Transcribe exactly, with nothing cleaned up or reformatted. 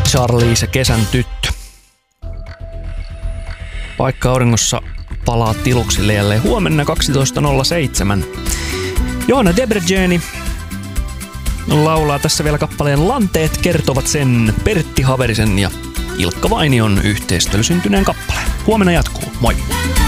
Charlie se kesän tyttö. Paikka auringossa palaa tiluksille jälleen huomenna kaksitoista nolla seitsemän. Johanna Debreceni laulaa tässä vielä kappaleen Lanteet kertovat sen, Pertti Haverisen ja Ilkka Vainion yhteistyöllä syntyneen kappaleen. Huomenna jatkuu. Moi!